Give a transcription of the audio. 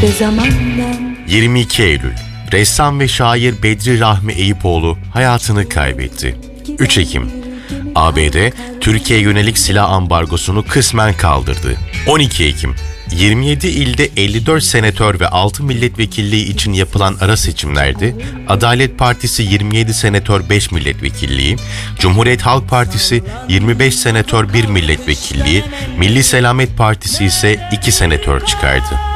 geçse zamandan. 22 Eylül, ressam ve şair Bedri Rahmi Eyüpoğlu hayatını kaybetti. 3 Ekim, ABD, Türkiye'ye yönelik silah ambargosunu kısmen kaldırdı. 12 Ekim, 27 ilde 54 senatör ve 6 milletvekilliği için yapılan ara seçimlerde Adalet Partisi 27 senatör 5 milletvekilliği, Cumhuriyet Halk Partisi 25 senatör 1 milletvekilliği, Milli Selamet Partisi ise 2 senatör çıkardı.